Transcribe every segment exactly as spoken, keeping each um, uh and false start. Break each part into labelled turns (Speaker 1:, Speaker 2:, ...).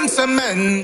Speaker 1: de semaine.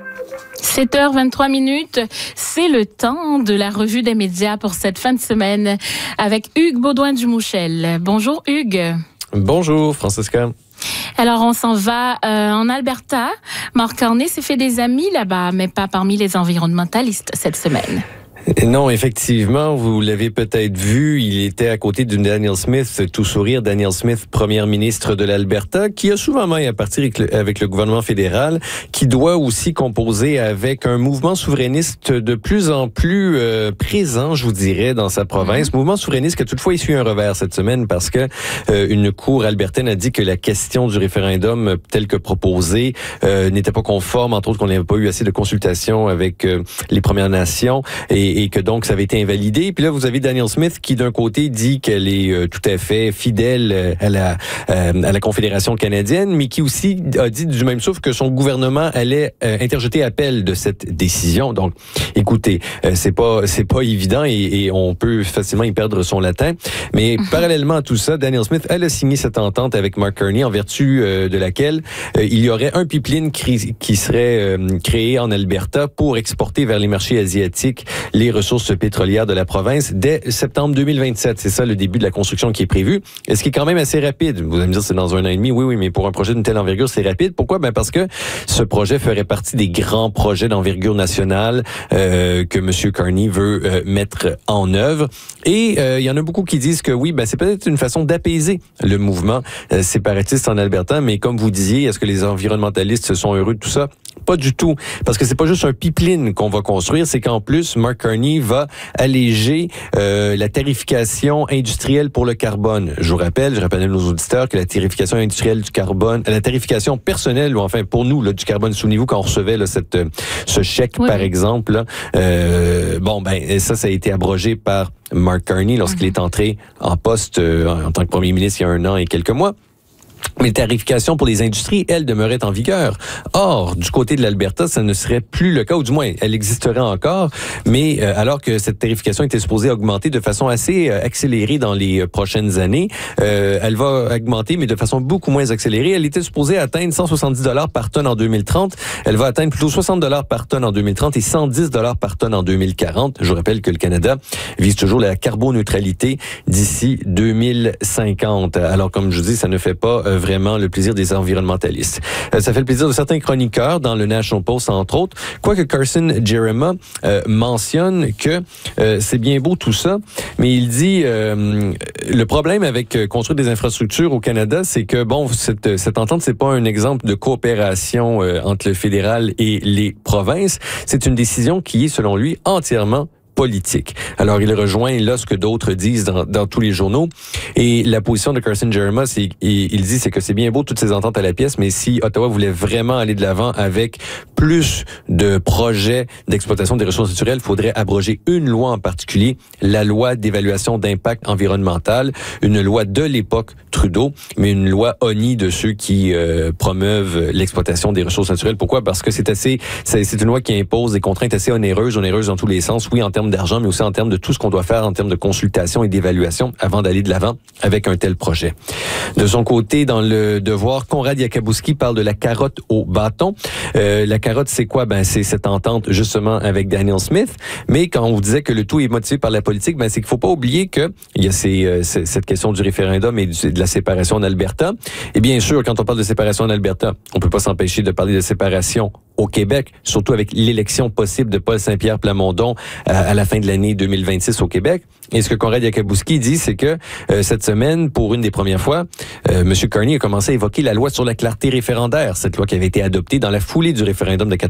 Speaker 2: sept heures vingt-trois minutes, c'est le temps de la revue des médias pour cette fin de semaine avec Hugues Baudouin-Dumouchel. Bonjour Hugues.
Speaker 3: Bonjour Francisca.
Speaker 2: Alors on s'en va euh, en Alberta. Mark Carney s'est fait des amis là-bas, mais pas parmi les environnementalistes cette semaine.
Speaker 3: Non, effectivement, vous l'avez peut-être vu, il était à côté d'une Danielle Smith, tout sourire, Danielle Smith, première ministre de l'Alberta, qui a souvent maille à partir avec le, avec le gouvernement fédéral, qui doit aussi composer avec un mouvement souverainiste de plus en plus euh, présent, je vous dirais, dans sa province. Mmh. Mouvement souverainiste qui a toutefois essuyé un revers cette semaine parce que euh, une cour albertaine a dit que la question du référendum telle que proposée euh, n'était pas conforme, entre autres qu'on n'avait pas eu assez de consultations avec euh, les Premières Nations et et que donc ça avait été invalidé. Puis là, vous avez Danielle Smith qui, d'un côté, dit qu'elle est euh, tout à fait fidèle euh, à la euh, à la Confédération canadienne, mais qui aussi a dit du même souffle que son gouvernement allait euh, interjeter appel de cette décision. Donc, écoutez, euh, c'est pas c'est pas évident et, et on peut facilement y perdre son latin. Mais mm-hmm. parallèlement à tout ça, Danielle Smith, elle a signé cette entente avec Mark Carney en vertu euh, de laquelle euh, il y aurait un pipeline qui, qui serait euh, créé en Alberta pour exporter vers les marchés asiatiques les ressources pétrolières de la province dès septembre deux mille vingt-sept. C'est ça le début de la construction qui est prévu. Et ce qui est quand même assez rapide. Vous allez me dire, c'est dans un an et demi. Oui, oui, mais pour un projet d'une telle envergure, c'est rapide. Pourquoi? Ben parce que ce projet ferait partie des grands projets d'envergure nationale euh, que M. Carney veut euh, mettre en œuvre. Et euh, il y en a beaucoup qui disent que oui, ben c'est peut-être une façon d'apaiser le mouvement euh, séparatiste en Alberta. Mais comme vous disiez, est-ce que les environnementalistes sont heureux de tout ça? Pas du tout. Parce que c'est pas juste un pipeline qu'on va construire, c'est qu'en plus, Mark Carney va alléger euh, la tarification industrielle pour le carbone. Je vous rappelle, je rappelle à nos auditeurs que la tarification industrielle du carbone, la tarification personnelle, ou enfin pour nous, là, du carbone, souvenez-vous quand on recevait là, cette, ce chèque, oui. par exemple, là, euh, bon, ben ça, ça a été abrogé par Mark Carney lorsqu'il mm-hmm. est entré en poste euh, en tant que premier ministre il y a un an et quelques mois. Mais les tarifications pour les industries, elles, demeuraient en vigueur. Or, du côté de l'Alberta, ça ne serait plus le cas, ou du moins, elle existerait encore, mais euh, alors que cette tarification était supposée augmenter de façon assez euh, accélérée dans les euh, prochaines années, euh, elle va augmenter, mais de façon beaucoup moins accélérée. Elle était supposée atteindre cent soixante-dix dollars par tonne en deux mille trente. Elle va atteindre plutôt soixante dollars par tonne en deux mille trente et cent dix dollars par tonne en deux mille quarante. Je vous rappelle que le Canada vise toujours la carboneutralité d'ici deux mille cinquante. Alors, comme je vous dis, ça ne fait pas euh, vraiment le plaisir des environnementalistes. Euh, ça fait le plaisir de certains chroniqueurs dans le National Post, entre autres, quoique Carson Jeremiah euh, mentionne que euh, c'est bien beau tout ça, mais il dit euh, le problème avec euh, construire des infrastructures au Canada, c'est que, bon, cette, cette entente, c'est pas un exemple de coopération euh, entre le fédéral et les provinces. C'est une décision qui est, selon lui, entièrement politique. Alors, il rejoint là ce que d'autres disent dans, dans tous les journaux. Et la position de Carson Jeremiah, c'est, il, il dit, c'est que c'est bien beau toutes ces ententes à la pièce, mais si Ottawa voulait vraiment aller de l'avant avec plus de projets d'exploitation des ressources naturelles, il faudrait abroger une loi en particulier, la loi d'évaluation d'impact environnemental, une loi de l'époque Trudeau, mais une loi O N I de ceux qui euh, promeuvent l'exploitation des ressources naturelles. Pourquoi? Parce que c'est assez, c'est, c'est une loi qui impose des contraintes assez onéreuses, onéreuses dans tous les sens, oui, en termes d'argent, mais aussi en termes de tout ce qu'on doit faire en termes de consultation et d'évaluation avant d'aller de l'avant avec un tel projet. De son côté, dans le Devoir, Conrad Yakabouski parle de la carotte au bâton. Euh, la carotte, c'est quoi? Ben, c'est cette entente justement avec Danielle Smith. Mais quand on vous disait que le tout est motivé par la politique, ben, c'est qu'il faut pas oublier que il y a ces, euh, cette question du référendum et du, de la séparation en Alberta. Et bien sûr, quand on parle de séparation en Alberta, on peut pas s'empêcher de parler de séparation au Québec, surtout avec l'élection possible de Paul Saint-Pierre Plamondon à, à la fin de l'année deux mille vingt-six au Québec. Et ce que Conrad Yakabouski dit, c'est que euh, cette semaine, pour une des premières fois, euh, M. Carney a commencé à évoquer la loi sur la clarté référendaire, cette loi qui avait été adoptée dans la foulée du référendum de